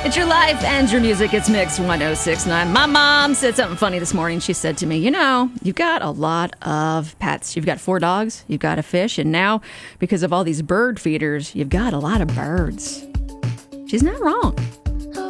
It's your life and your music. It's Mix 1069. My mom said something funny this morning. She said to me, you've got a lot of pets. You've got 4 dogs, you've got a fish, and now, because of all these bird feeders, you've got a lot of birds. She's not wrong.